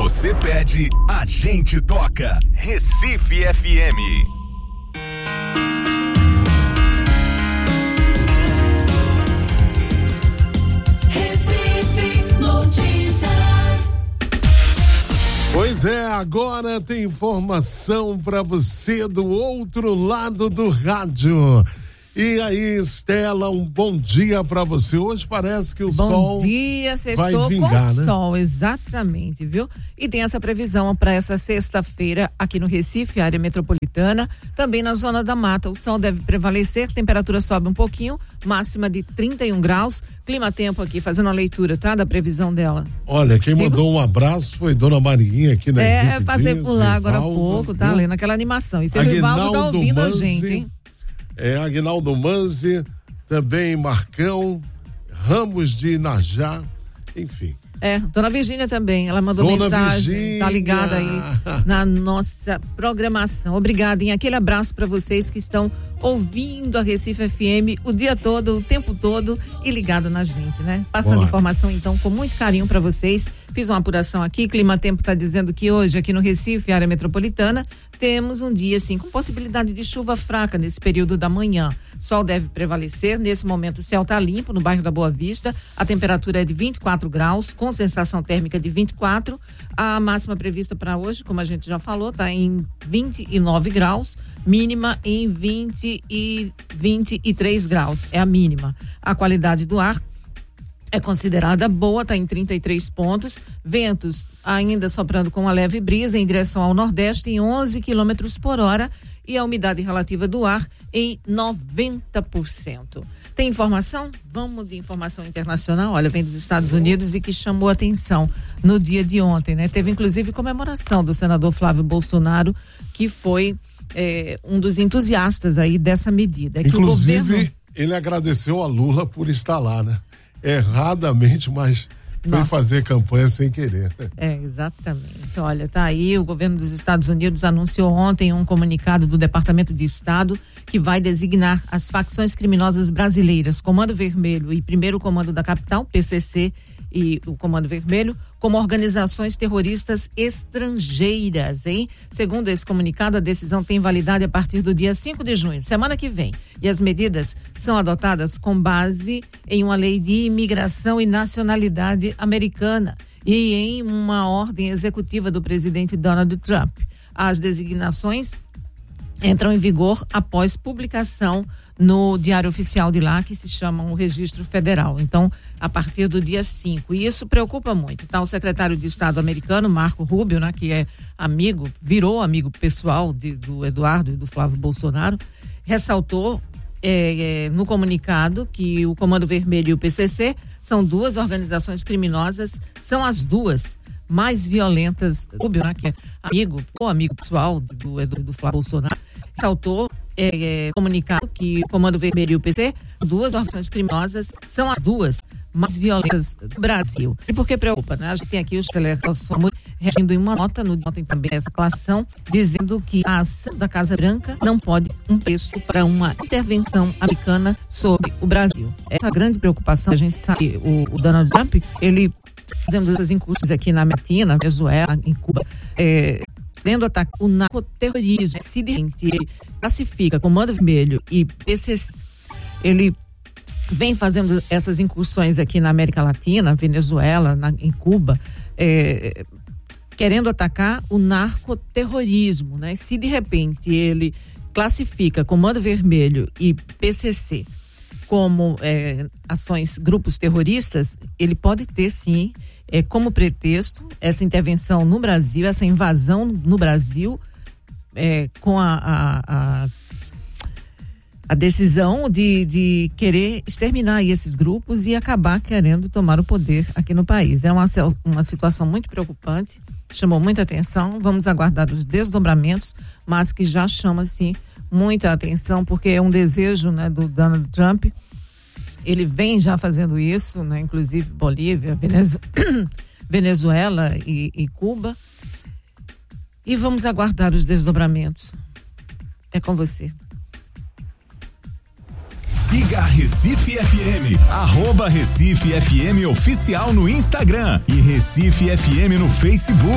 você pede, a gente toca. Recife FM. Pois é, agora tem informação para você do outro lado do rádio. E aí, Estela, um bom dia para você. Hoje parece que o sol vai vingar, com né? sol, exatamente, viu? E tem essa previsão para essa sexta-feira aqui no Recife, área metropolitana, também na zona da mata. O sol deve prevalecer, temperatura sobe um pouquinho, máxima de 31 graus. Clima-tempo aqui, fazendo a leitura, tá? Da previsão dela. Olha, quem mandou um abraço foi Dona Marinha aqui na Henrique passei Dias, por lá Rivaldo, agora há pouco, tá? Lendo aquela animação. E seu Rivaldo tá ouvindo a gente, hein? Aguinaldo Manzi, também Marcão, Ramos de Inajá, enfim. Dona Virgínia também, ela mandou mensagem, tá ligada aí na nossa programação. Obrigada, e aquele abraço para vocês que estão ouvindo a Recife FM o dia todo, o tempo todo e ligado na gente, né? Passando informação então com muito carinho para vocês. Fiz uma apuração aqui, Clima-Tempo tá dizendo que hoje aqui no Recife, área metropolitana, temos um dia assim com possibilidade de chuva fraca nesse período da manhã. Sol deve prevalecer, nesse momento o céu tá limpo no bairro da Boa Vista, a temperatura é de 24 graus, com sensação térmica de 24, a máxima prevista para hoje, como a gente já falou, tá em 29 graus, mínima em 23 graus, é a mínima. A qualidade do ar é considerada boa, está em 33 pontos, ventos ainda soprando com uma leve brisa em direção ao nordeste em 11 quilômetros por hora e a umidade relativa do ar em 90%. Tem informação? Vamos de informação internacional, olha, vem dos Estados Unidos e que chamou atenção no dia de ontem, né? Teve inclusive comemoração do senador Flávio Bolsonaro, que foi um dos entusiastas aí dessa medida. Inclusive, ele agradeceu a Lula por estar lá, né? Erradamente, mas foi fazer campanha sem querer. Exatamente. Olha, tá aí, o governo dos Estados Unidos anunciou ontem um comunicado do Departamento de Estado que vai designar as facções criminosas brasileiras, Comando Vermelho e Primeiro Comando da Capital, PCC e o Comando Vermelho, como organizações terroristas estrangeiras, hein? Segundo esse comunicado, a decisão tem validade a partir do dia 5 de junho, semana que vem. E as medidas são adotadas com base em uma lei de imigração e nacionalidade americana e em uma ordem executiva do presidente Donald Trump. As designações entram em vigor após publicação no Diário Oficial de lá, que se chama o Registro Federal. Então, a partir do dia 5. E isso preocupa muito, tá? O secretário de Estado americano, Marco Rubio, né, que é virou amigo pessoal do Eduardo e do Flávio Bolsonaro, ressaltou no comunicado que o Comando Vermelho e o PCC são duas organizações criminosas, são as duas mais violentas. Rubio, né, que é amigo pessoal do Flávio Bolsonaro, ressaltou comunicado que o Comando Vermelho e o PC, duas organizações criminosas, são as duas mais violentas do Brasil. E por que preocupa, né? A gente tem aqui o Celeste reagindo em uma nota no ontem também essa declaração, dizendo que a ação da Casa Branca não pode um preço para uma intervenção americana sobre o Brasil. É uma grande preocupação. A gente sabe, o Donald Trump, ele fazendo essas incursões aqui na América, na Venezuela, em Cuba, tendo ataque o narcoterrorismo, se de repente ele classifica Comando Vermelho e PCC, ele vem fazendo essas incursões aqui na América Latina, Venezuela, em Cuba, querendo atacar o narcoterrorismo, né? Se de repente ele classifica Comando Vermelho e PCC como grupos terroristas, ele pode ter sim como pretexto essa intervenção no Brasil, essa invasão no Brasil, com a decisão de querer exterminar esses grupos e acabar querendo tomar o poder aqui no país. É uma situação muito preocupante, chamou muita atenção, vamos aguardar os desdobramentos, mas que já chama, sim, muita atenção, porque é um desejo, né, do Donald Trump. Ele vem já fazendo isso, né, inclusive Bolívia, Venezuela e Cuba. E vamos aguardar os desdobramentos. É com você. Siga a Recife FM, @Recife FM Oficial no Instagram e Recife FM no Facebook.